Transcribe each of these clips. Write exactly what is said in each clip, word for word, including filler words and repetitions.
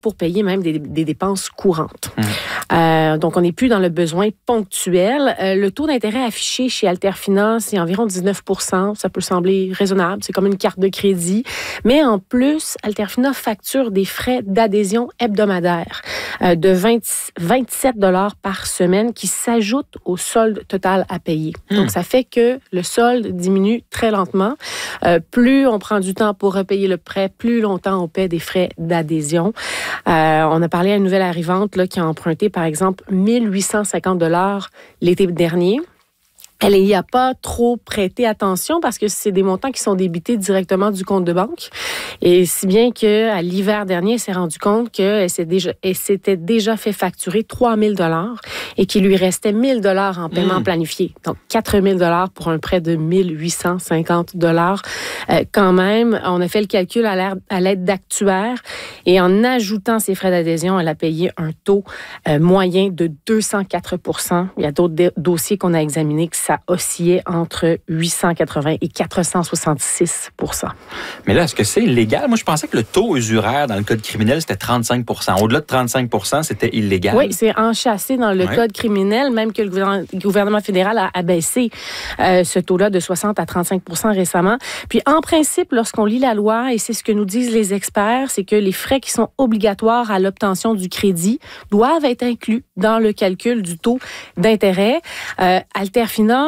pour payer même des, des dépenses courantes. Mmh. Euh, donc, on n'est plus dans le besoin ponctuel. Euh, le taux d'intérêt affiché chez Alterfina, c'est environ dix-neuf pour cent. Ça peut sembler raisonnable. C'est comme une carte de crédit. Mais en plus, Alterfina facture des frais d'adhésion hebdomadaires euh, de vingt, vingt-sept dollars par semaine qui s'ajoutent au solde total à payer. Mmh. Donc, ça fait que le solde diminue très lentement. Euh, plus on prend du temps pour repayer le prêt, plus longtemps on paie des frais d'adhésion. Euh, on a parlé à une nouvelle arrivante là, qui a emprunté, par exemple, mille huit cent cinquante dollars l'été dernier. Elle n'y a pas trop prêté attention parce que c'est des montants qui sont débités directement du compte de banque. Et si bien qu'à l'hiver dernier, elle s'est rendue compte qu'elle s'est déjà, elle s'était déjà fait facturer trois mille dollars et qu'il lui restait mille dollars en paiement mmh. planifié. Donc, quatre mille dollars pour un prêt de mille huit cent cinquante dollars. Euh, quand même, on a fait le calcul à, l'air, à l'aide d'actuaires et en ajoutant ses frais d'adhésion, elle a payé un taux euh, moyen de deux cent quatre pour cent. Il y a d'autres d- dossiers qu'on a examinés qui ça oscillait entre huit cent quatre-vingts et quatre cent soixante-six pour cent. Mais là, est-ce que c'est illégal? Moi, je pensais que le taux usuraire dans le code criminel, c'était trente-cinq pour cent. Au-delà de trente-cinq pour cent, c'était illégal. Oui, c'est enchâssé dans le ouais. code criminel, même que le gouvernement fédéral a abaissé euh, ce taux-là de soixante à trente-cinq pour cent récemment. Puis, en principe, lorsqu'on lit la loi, et c'est ce que nous disent les experts, c'est que les frais qui sont obligatoires à l'obtention du crédit doivent être inclus dans le calcul du taux d'intérêt. Euh, Alterfina,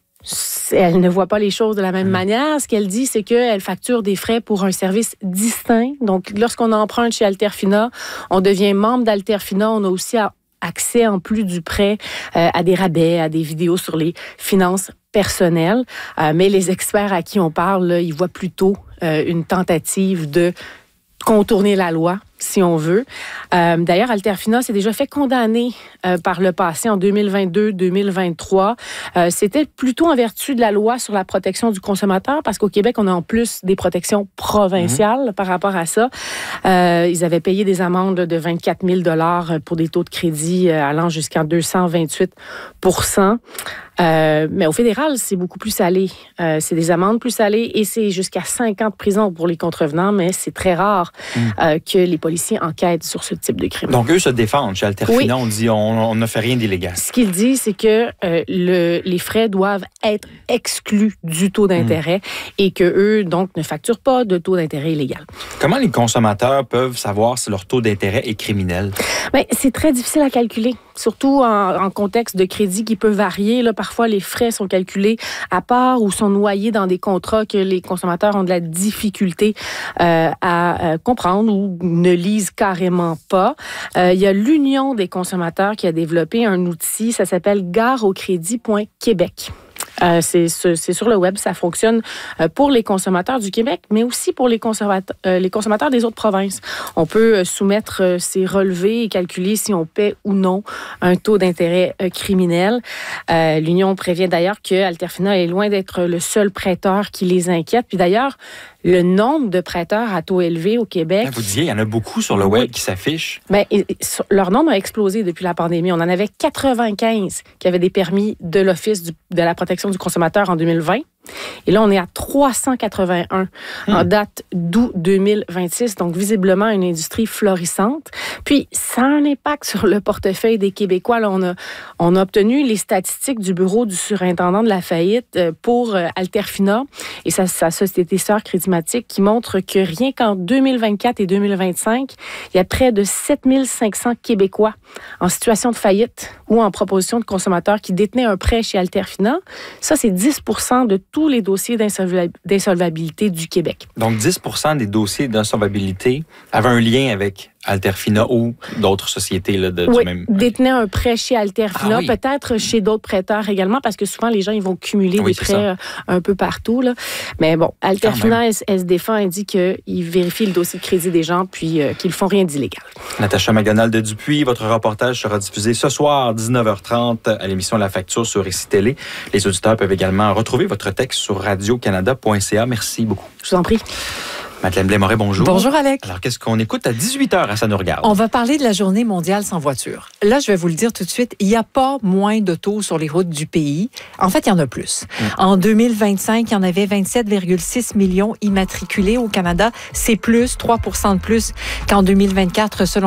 elle ne voit pas les choses de la même mmh. manière. Ce qu'elle dit, c'est qu'elle facture des frais pour un service distinct. Donc, lorsqu'on emprunte chez Alterfina, on devient membre d'Alterfina. On a aussi accès, en plus du prêt, euh, à des rabais, à des vidéos sur les finances personnelles. Euh, mais les experts à qui on parle, là, ils voient plutôt euh, une tentative de contourner la loi, si on veut. Euh, d'ailleurs, Alterfina s'est déjà fait condamner euh, par le passé en deux mille vingt-deux deux mille vingt-trois. Euh, c'était plutôt en vertu de la loi sur la protection du consommateur, parce qu'au Québec, on a en plus des protections provinciales mmh. par rapport à ça. Euh, ils avaient payé des amendes de vingt-quatre mille dollars pour des taux de crédit euh, allant jusqu'à deux cent vingt-huit pour cent. Euh, mais au fédéral, c'est beaucoup plus salé. Euh, c'est des amendes plus salées et c'est jusqu'à cinq ans de prison pour les contrevenants, mais c'est très rare mmh. euh, que les policiers enquêtent sur ce type de crime. Donc, eux se défendent. Chez Alterfina, oui. on dit on ne fait rien d'illégal. Ce qu'ils disent, c'est que euh, le, les frais doivent être exclus du taux d'intérêt mmh. et qu'eux, donc, ne facturent pas de taux d'intérêt illégal. Comment les consommateurs peuvent savoir si leur taux d'intérêt est criminel? Bien, c'est très difficile à calculer, surtout en, en contexte de crédit qui peut varier. Là, parfois, les frais sont calculés à part ou sont noyés dans des contrats que les consommateurs ont de la difficulté euh, à euh, comprendre ou ne lisent carrément pas. Euh, il y a l'Union des consommateurs qui a développé un outil, ça s'appelle gare au crédit point québec. Euh, c'est, c'est sur le web, ça fonctionne pour les consommateurs du Québec, mais aussi pour les consommateurs, euh, les consommateurs des autres provinces. On peut soumettre ces relevés et calculer si on paie ou non un taux d'intérêt euh, criminel. Euh, L'Union prévient d'ailleurs que Alterfina est loin d'être le seul prêteur qui les inquiète. Puis d'ailleurs, le nombre de prêteurs à taux élevé au Québec... Vous disiez, il y en a beaucoup sur le web oui. qui s'affichent. Bien, leur nombre a explosé depuis la pandémie. On en avait quatre-vingt-quinze qui avaient des permis de l'Office du, de la protection du consommateur en deux mille vingt. Et là, on est à trois cent quatre-vingt-un mmh. en date d'août deux mille vingt-six. Donc, visiblement, une industrie florissante. Puis, ça a un impact sur le portefeuille des Québécois. Là, on a, on a obtenu les statistiques du bureau du surintendant de la faillite pour Alterfina et sa, sa société sœur Crédimatique qui montre que rien qu'en deux mille vingt-quatre et deux mille vingt-cinq, il y a près de sept mille cinq cents Québécois en situation de faillite ou en proposition de consommateurs qui détenaient un prêt chez Alterfina. Ça, c'est dix pour cent de tous les dossiers d'insolvabilité du Québec. Donc, dix pour cent des dossiers d'insolvabilité avaient un lien avec Alterfina ou d'autres sociétés là, de, oui, du même... détenaient un prêt chez Alterfina, ah, oui. peut-être chez d'autres prêteurs également, parce que souvent, les gens ils vont cumuler oui, des prêts ça. un peu partout. Là. Mais bon, Alterfina, elle, elle se défend, elle dit qu'ils vérifient le dossier de crédit des gens, puis euh, qu'ils ne font rien d'illégal. Natacha McDonald de Dupuis, votre reportage sera diffusé ce soir, dix-neuf heures trente, à l'émission La Facture sur Récit Télé. Les auditeurs peuvent également retrouver votre texte sur radio canada point c a. Merci beaucoup. Je vous en prie. Madeleine Blais-Moret, bonjour. Bonjour, Alex. Alors, qu'est-ce qu'on écoute à dix-huit heures à Ça nous regarde? On va parler de la journée mondiale sans voiture. Là, je vais vous le dire tout de suite, il n'y a pas moins d'autos sur les routes du pays. En fait, il y en a plus. Mmh. En deux mille vingt-cinq, il y en avait vingt-sept virgule six millions immatriculés au Canada. C'est plus, trois pour cent de plus qu'en deux mille vingt-quatre, selon